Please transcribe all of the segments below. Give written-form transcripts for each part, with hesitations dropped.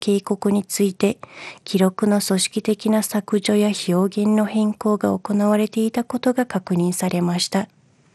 警告について、記録の組織的な削除や表現の変更が行われていたことが確認されました。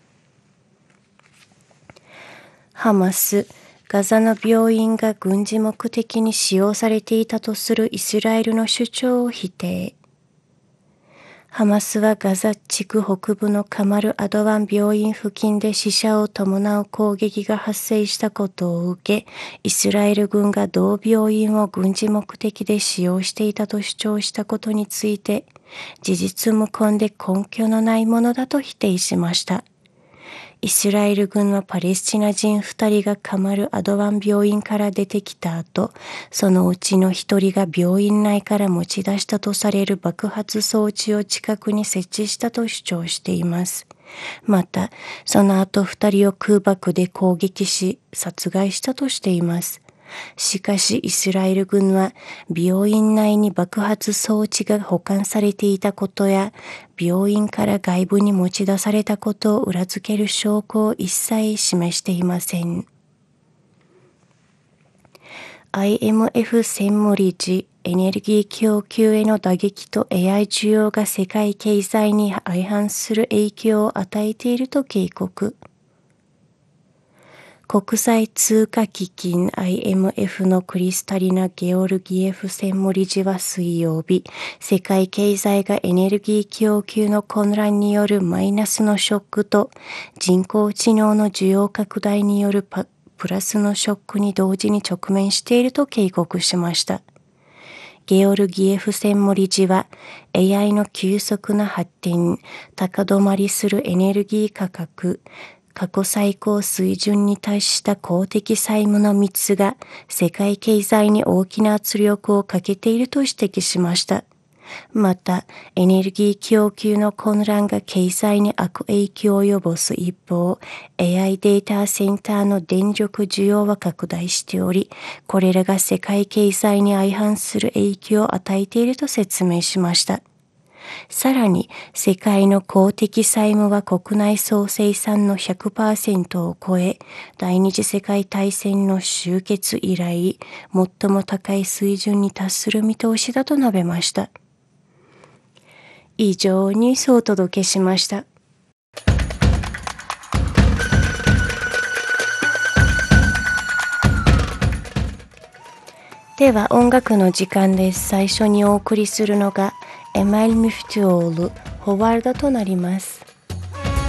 ハマス、ガザの病院が軍事目的に使用されていたとするイスラエルの主張を否定。ハマスはガザ地区北部のカマル・アドワン病院付近で死者を伴う攻撃が発生したことを受け、イスラエル軍が同病院を軍事目的で使用していたと主張したことについて、事実無根で根拠のないものだと否定しました。イスラエル軍はパレスチナ人2人がカマル・アドワン病院から出てきた後、そのうちの1人が病院内から持ち出したとされる爆発装置を近くに設置したと主張しています。また、その後2人を空爆で攻撃し、殺害したとしています。しかしイスラエル軍は病院内に爆発装置が保管されていたことや病院から外部に持ち出されたことを裏付ける証拠を一切示していません。IMF 専務理事、エネルギー供給への打撃と AI 需要が世界経済に相反する影響を与えていると警告。国際通貨基金 IMF のクリスタリナ・ゲオルギエフ専務理事は水曜日、世界経済がエネルギー供給の混乱によるマイナスのショックと人工知能の需要拡大によるプラスのショックに同時に直面していると警告しました。ゲオルギエフ専務理事は AI の急速な発展、高止まりするエネルギー価格、過去最高水準に達した公的債務の3つが世界経済に大きな圧力をかけていると指摘しました。また、エネルギー供給の混乱が経済に悪影響を及ぼす一方、AI データセンターの電力需要は拡大しており、これらが世界経済に相反する影響を与えていると説明しました。さらに、世界の公的債務は国内総生産の 100% を超え、第二次世界大戦の終結以来、最も高い水準に達する見通しだと述べました。以上ニュースをお届けしました。では音楽の時間です。最初にお送りするのがエマイル・ミフテュオール、ホワルドとなります。